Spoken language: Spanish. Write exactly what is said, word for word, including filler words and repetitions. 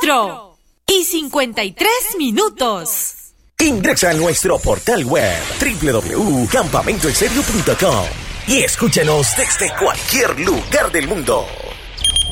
cuatro y cincuenta y tres minutos. Ingresa a nuestro portal web doble u doble u doble u punto campamento estéreo punto com y escúchanos desde cualquier lugar del mundo.